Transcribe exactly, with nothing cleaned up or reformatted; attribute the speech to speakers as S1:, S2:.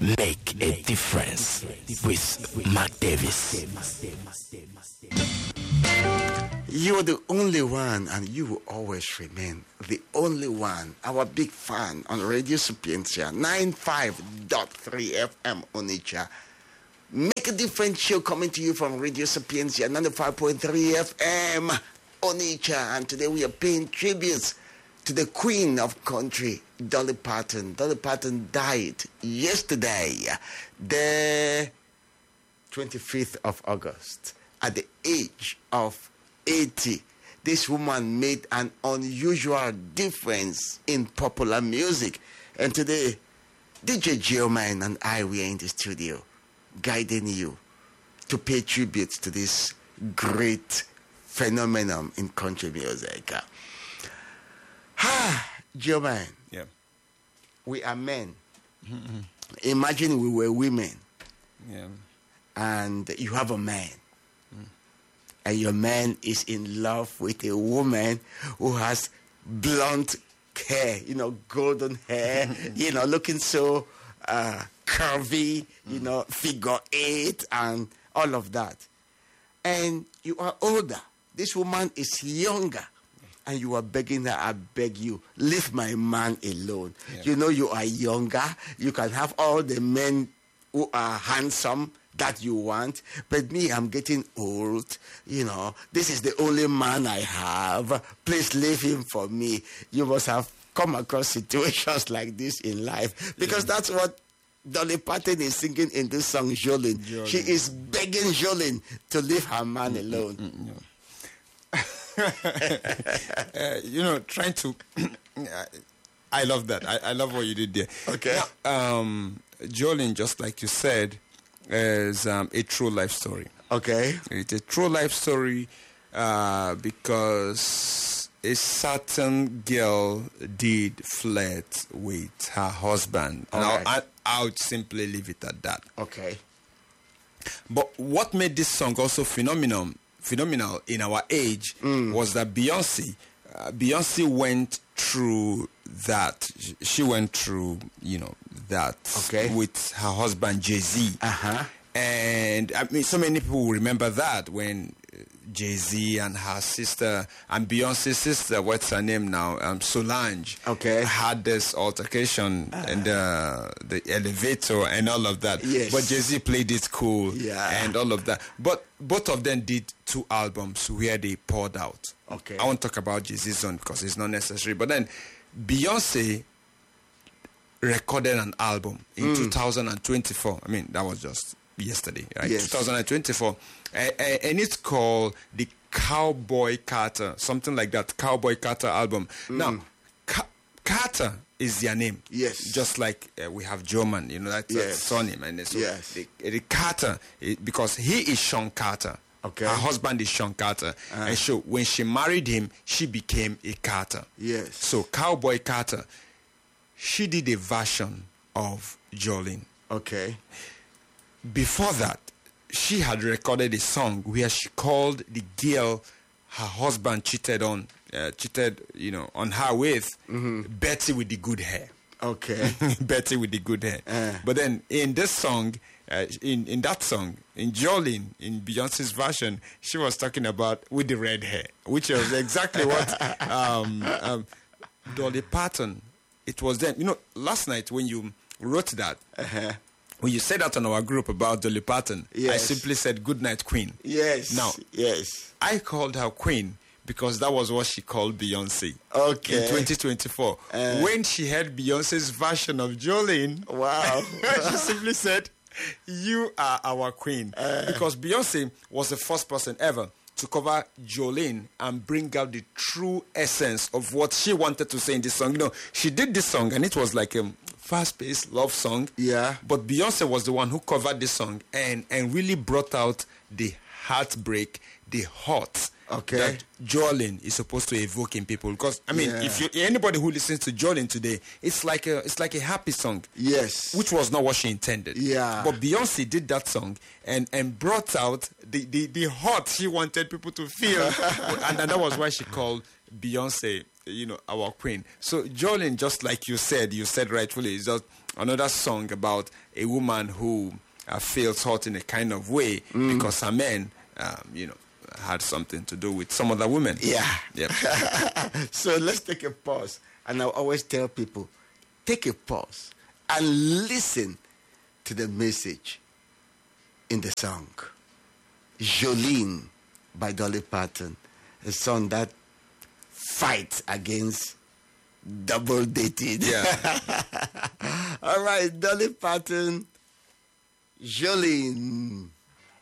S1: Make a difference with Mark Davis.
S2: You're the only one, and you will always remain the only one. Our big fan on Radio Sapientia, ninety-five point three F M Onitsha. Make a difference show coming to you from Radio Sapientia, ninety-five point three F M Onitsha. And today we are paying tributes to the Queen of Country, Dolly Parton. Dolly Parton died yesterday, the twenty-fifth of August, at the age of eighty. This woman made an unusual difference in popular music. And today, D J Geoman and I were in the studio guiding you to pay tribute to this great phenomenon in country music. Ah, Geoman.
S3: Yeah.
S2: We are men. Mm-hmm. Imagine we were women.
S3: Yeah.
S2: And you have a man. And your man is in love with a woman who has blonde hair, you know, golden hair, you know, looking so uh, curvy, you know, figure eight and all of that. And you are older. This woman is younger. And you are begging her, I beg you, leave my man alone. Yeah. You know, you are younger. You can have all the men who are handsome that you want, but me, I'm getting old. You know, this is the only man I have. Please leave him for me. You must have come across situations like this in life, because yeah. that's what Dolly Parton is singing in this song, Jolene. Jolene. She is begging Jolene to leave her man mm-hmm. alone.
S3: Mm-hmm. uh, you know, trying to. I love that. I, I love what you did there.
S2: Okay.
S3: Now, um, Jolene, just like you said, is um, a true life story.
S2: Okay.
S3: It's a true life story uh, because a certain girl did flirt with her husband.
S2: Okay.
S3: Now, I, I would simply leave it at that.
S2: Okay.
S3: But what made this song also phenomenal, phenomenal in our age mm. was that Beyonce, uh, Beyonce went through that. She went through, you know, that
S2: okay.
S3: with her husband Jay-Z.
S2: Uh-huh.
S3: And I mean, so many people will remember that when Jay-Z and her sister and Beyonce's sister, what's her name now, um, Solange,
S2: okay.
S3: had this altercation uh-huh. in the, the elevator and all of that.
S2: Yes.
S3: But Jay-Z played it cool
S2: yeah.
S3: and all of that. But both of them did two albums where they poured out.
S2: Okay.
S3: I won't talk about Jay-Z's one because it's not necessary. But then Beyonce recorded an album in mm. two thousand twenty-four. I mean, that was just yesterday, right?
S2: Yes.
S3: twenty twenty-four. And, and it's called the Cowboy Carter, something like that, Cowboy Carter album. Mm. Now, Ca- Carter is their name.
S2: Yes.
S3: Just like uh, we have German, you know, that's yes. a surname. And so
S2: yes.
S3: the, the Carter, it, because he is Sean Carter.
S2: Okay.
S3: Her husband is Sean Carter. Uh. And so when she married him, she became a Carter.
S2: Yes.
S3: So Cowboy Carter, she did a version of Jolene.
S2: Okay.
S3: Before that, she had recorded a song where she called the girl her husband cheated on, uh, cheated, you know, on her with mm-hmm. Betty with the good hair.
S2: Okay.
S3: Betty with the good hair. Uh. But then in this song, uh, in, in that song, in Jolene, in Beyonce's version, she was talking about with the red hair, which was exactly what um, um, Dolly Parton, it was then. You know, last night when you wrote that,
S2: uh-huh.
S3: when you said that on our group about Dolly Parton,
S2: yes.
S3: I simply said, good night, Queen.
S2: Yes.
S3: Now,
S2: yes.
S3: I called her Queen because that was what she called Beyonce.
S2: Okay.
S3: In twenty twenty-four. Uh, when she heard Beyonce's version of Jolene,
S2: wow.
S3: she simply said, you are our Queen. Uh, because Beyonce was the first person ever to cover Jolene and bring out the true essence of what she wanted to say in this song. You know, she did this song and it was like a fast-paced love song.
S2: Yeah.
S3: But Beyonce was the one who covered this song and, and really brought out the heartbreak, the hurt
S2: okay.
S3: that Jolene is supposed to evoke in people. Because I mean,
S2: yeah.
S3: if you anybody who listens to Jolene today, it's like a it's like a happy song.
S2: Yes.
S3: Which was not what she intended.
S2: Yeah.
S3: But Beyonce did that song and, and brought out the, the, the hurt she wanted people to feel. and, and that was why she called Beyonce, you know, our queen. So Jolene, just like you said, you said rightfully, is just another song about a woman who uh, feels hot in a kind of way mm. because her man, um, you know, had something to do with some other women.
S2: Yeah.
S3: Yep.
S2: So let's take a pause. And I always tell people, take a pause and listen to the message in the song. Jolene by Dolly Parton, a song that fights against double dating.
S3: Yeah.
S2: All right, Dolly Parton, Jolene.